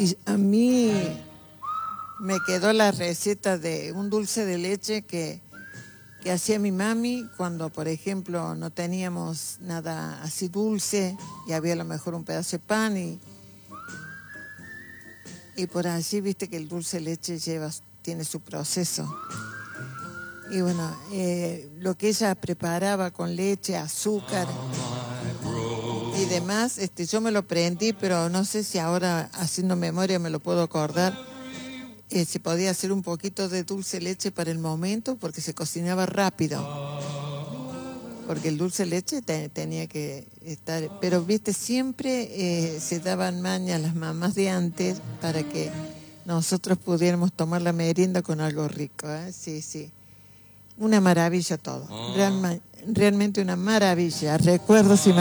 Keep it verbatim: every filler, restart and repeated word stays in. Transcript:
Y a mí me quedó la receta de un dulce de leche que, que hacía mi mami cuando, por ejemplo, no teníamos nada así dulce y había a lo mejor un pedazo de pan y, y por allí viste que el dulce de leche lleva, tiene su proceso. Y bueno, eh, lo que ella preparaba con leche, azúcar y demás, este, yo me lo aprendí, pero no sé si ahora haciendo memoria me lo puedo acordar. Eh, se podía hacer un poquito de dulce de leche para el momento porque se cocinaba rápido. Porque el dulce de leche te, tenía que estar... Pero, viste, siempre eh, se daban mañas las mamás de antes para que nosotros pudiéramos tomar la merienda con algo rico, ¿eh? Sí, sí. Una maravilla todo. Real, realmente una maravilla. Recuerdos y